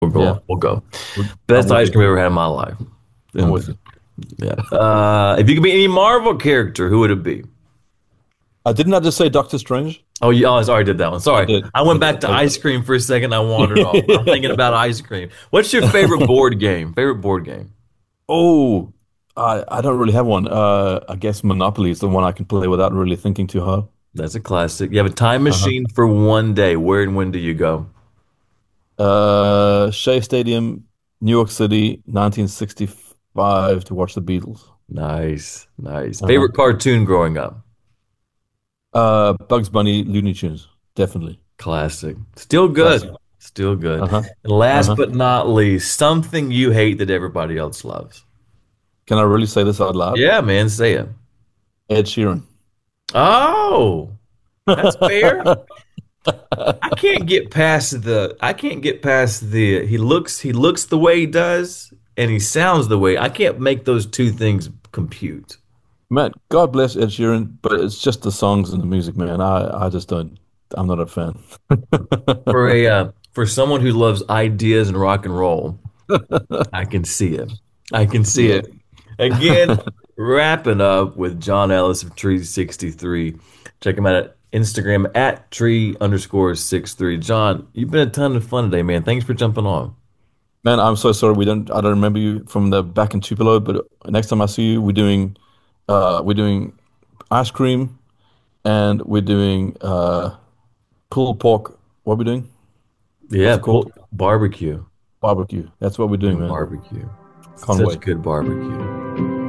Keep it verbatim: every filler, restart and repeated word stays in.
We'll Yeah, go. We'll go. I'm Best with ice you. cream I've ever had in my life. I'm And with you. yeah. Uh, if you could be any Marvel character, who would it be? I didn't I just say Doctor Strange? Oh, yeah. Oh, I already did that one. I Sorry. did. I I went back did. to I ice cream for a second. I wandered off. I'm thinking did. about ice cream. What's your favorite board game? Favorite board game? Oh, I I don't really have one. Uh, I guess Monopoly is the one I can play without really thinking too hard. That's a classic. You have a time Uh-huh. machine for one day. Where and when do you go? Uh, Shea Stadium, New York City, nineteen sixty-five to watch the Beatles. Nice. Nice. Uh-huh. Favorite cartoon growing up? Uh, Bugs Bunny, Looney Tunes, definitely Classic. Still good. classic. Still good. Uh-huh. And last Uh-huh. but not least, something you hate that everybody else loves. Can I really say this out loud? Yeah, man, say it. Ed Sheeran. Oh, that's fair. I can't get past the I can't get past the he looks he looks the way he does and he sounds the way. I can't make those two things compute. Man, God bless Ed Sheeran, but it's just the songs and the music, man. I I just don't. I'm not a fan. For a uh, for someone who loves ideas and rock and roll, I can see it. I can see Yeah. it. Again, wrapping up with John Ellis of Tree sixty-three. Check him out at Instagram at tree underscore six three. John, you've been a ton of fun today, man. Thanks for jumping on. Man, I'm so sorry we don't I don't remember you from the back in Tupelo, but next time I see you, we're doing uh we're doing ice cream and we're doing uh pulled pork. What are we doing? What's Yeah, it called? pull, barbecue. Barbecue. That's what we're doing, man. Barbecue. Can't Such wait. good barbecue.